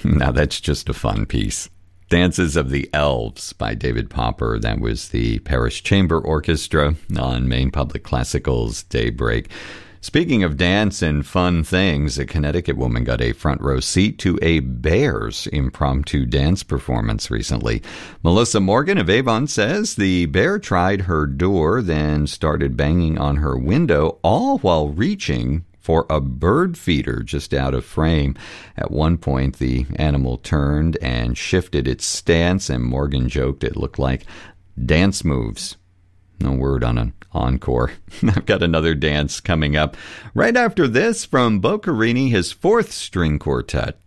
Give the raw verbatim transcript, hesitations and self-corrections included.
Now that's just a fun piece. Dances of the Elves by David Popper. That was the Parish Chamber Orchestra on Maine Public Classical's Daybreak. Speaking of dance and fun things, a Connecticut woman got a front row seat to a Bears impromptu dance performance recently. Melissa Morgan of Avon says the bear tried her door, then started banging on her window, all while reaching for a bird feeder just out of frame. At one point, the animal turned and shifted its stance, and Morgan joked it looked like dance moves. No word on an encore. I've got another dance coming up right after this from Bo Carini, his fourth string quartet.